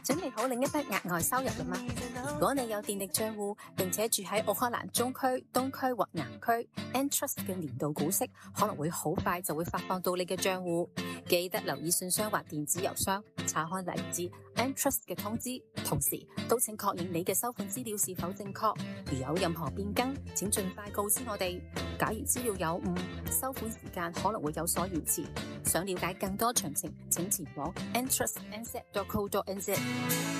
準備好另一筆額外收入了嗎？如果你有電力賬戶並且住喺奧克蘭中區、東區或南區 ，Entrust 嘅年度股息可能會好快就會發放到你嘅賬戶。記得留意信箱或電子郵箱，查看嚟自 Entrust 嘅通知，同時都請確認你嘅收款資料是否正確。如有任何變更，請盡快告知我哋。假如資料有誤，收款時間可能會有所延遲。想了解更多詳情，請前往 entrustnz.co.nz。